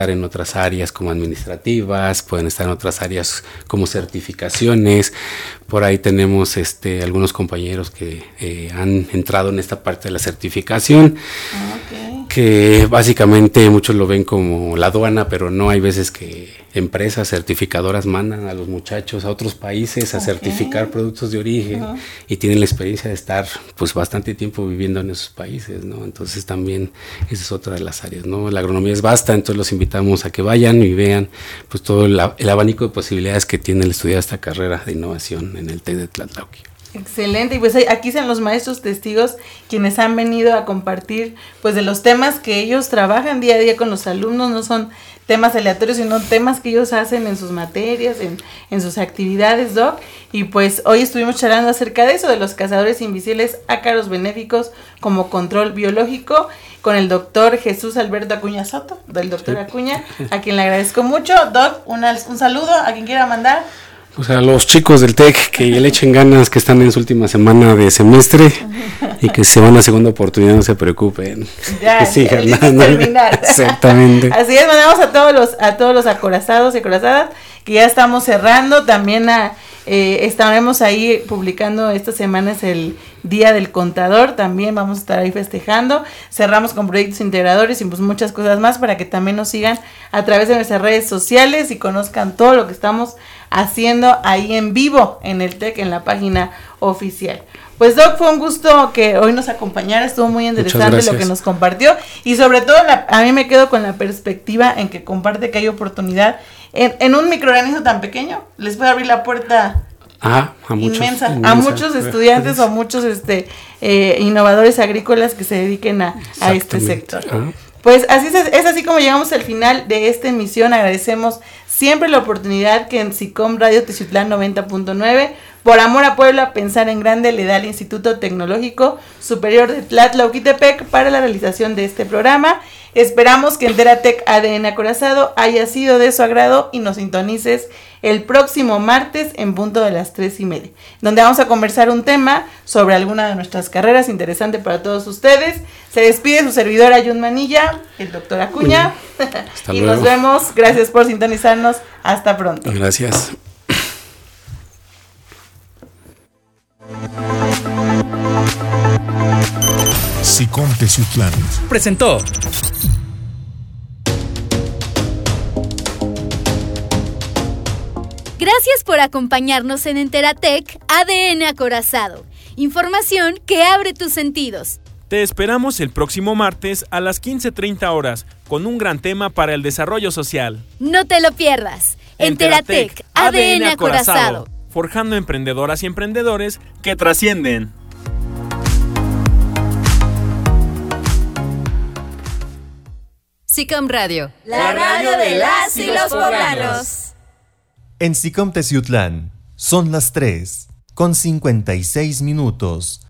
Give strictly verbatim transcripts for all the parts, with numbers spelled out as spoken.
en otras áreas como administrativas, pueden estar en otras áreas como certificaciones. Por ahí tenemos este, algunos compañeros que eh, han entrado en esta parte de la certificación, okay. que básicamente muchos lo ven como la aduana, pero no, hay veces que empresas certificadoras mandan a los muchachos a otros países a okay. certificar productos de origen uh-huh. y tienen la experiencia de estar pues bastante tiempo viviendo en esos países, ¿no? Entonces también esa es otra de las áreas, ¿no? La agronomía es vasta, entonces los invitamos a que vayan y vean pues todo el, el abanico de posibilidades que tiene el estudiar esta carrera de innovación en el TEC de Tlatlauquillo. Excelente, y pues aquí son los maestros testigos quienes han venido a compartir pues de los temas que ellos trabajan día a día con los alumnos. No son temas aleatorios, sino temas que ellos hacen en sus materias, en, en sus actividades, Doc. Y pues hoy estuvimos charlando acerca de eso, de los cazadores invisibles ácaros benéficos como control biológico, con el doctor Jesús Alberto Acuña Soto, del doctor Acuña, a quien le agradezco mucho. Doc, una, un saludo a quien quiera mandar. O sea, los chicos del TEC que le echen ganas, que están en su última semana de semestre y que se van a segunda oportunidad, no se preocupen. Ya, que sigan dando. Exactamente. Así es, mandamos a todos los a todos los acorazados y acorazadas que ya estamos cerrando. También a, eh, estaremos ahí publicando esta semana es el Día del Contador, también vamos a estar ahí festejando. Cerramos con proyectos integradores y pues muchas cosas más para que también nos sigan a través de nuestras redes sociales y conozcan todo lo que estamos haciendo ahí en vivo en el TEC, en la página oficial. Pues Doc, fue un gusto que hoy nos acompañara, estuvo muy interesante lo que nos compartió y sobre todo la, a mí me quedo con la perspectiva en que comparte que hay oportunidad en, en un microorganismo tan pequeño, les puede abrir la puerta ah, a muchos, inmensa, inmensa, a muchos estudiantes o muchos este eh, innovadores agrícolas que se dediquen a, a este sector. Ah. Pues así es, es así como llegamos al final de esta emisión. Agradecemos siempre la oportunidad que en SICOM Radio Teciutlán noventa punto nueve, por amor a Puebla, pensar en grande, le da al Instituto Tecnológico Superior de Tlatlauquitepec para la realización de este programa. Esperamos que Enteratec A D N Acorazado haya sido de su agrado y nos sintonices el próximo martes en punto de las tres y media, donde vamos a conversar un tema sobre alguna de nuestras carreras interesante para todos ustedes. Se despide su servidora Yun Manilla, el doctor Acuña, y luego nos vemos. Gracias por sintonizarnos. Hasta pronto. Gracias. SICOM Teciutlán presentó Gracias por acompañarnos en Enteratec A D N Acorazado. Información que abre tus sentidos. Te esperamos el próximo martes a las quince treinta horas con un gran tema para el desarrollo social. No te lo pierdas. Enteratec A D N Acorazado. Forjando emprendedoras y emprendedores que trascienden. SICOM Radio. La radio de las y los poblanos. En SICOM Teciutlán son las tres con cincuenta y seis minutos.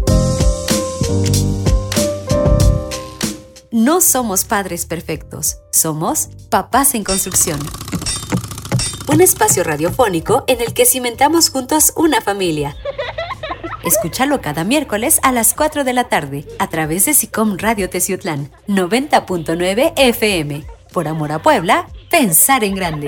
No somos padres perfectos, somos papás en construcción. Un espacio radiofónico en el que cimentamos juntos una familia. Escúchalo cada miércoles a las cuatro de la tarde a través de SICOM Radio Teciutlán noventa punto nueve F M. Por amor a Puebla, pensar en grande.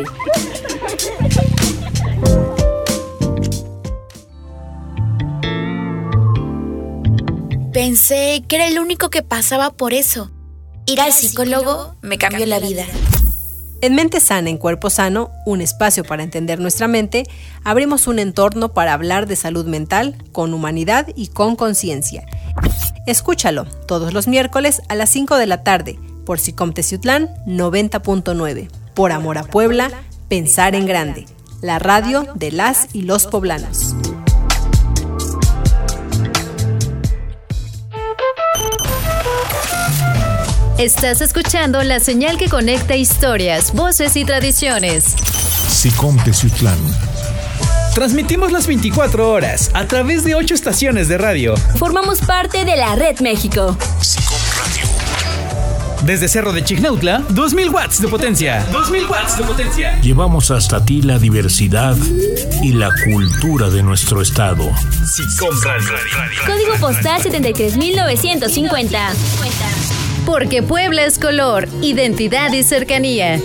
Pensé que era el único que pasaba por eso. Ir al psicólogo me cambió la vida. En Mente Sana, en Cuerpo Sano, un espacio para entender nuestra mente, abrimos un entorno para hablar de salud mental con humanidad y con conciencia. Escúchalo todos los miércoles a las cinco de la tarde por SICOM Teciutlán noventa punto nueve. Por amor a Puebla, pensar en grande. La radio de las y los poblanos. Estás escuchando la señal que conecta historias, voces y tradiciones. SICOM Teciutlán. Transmitimos las veinticuatro horas a través de ocho estaciones de radio. Formamos parte de la Red México. SICOM Radio. Desde Cerro de Chignautla, dos mil watts de potencia. dos mil watts de potencia. Llevamos hasta ti la diversidad y la cultura de nuestro estado. SICOM Radio. Código postal setenta y tres mil novecientos cincuenta. Porque Puebla es color, identidad y cercanía.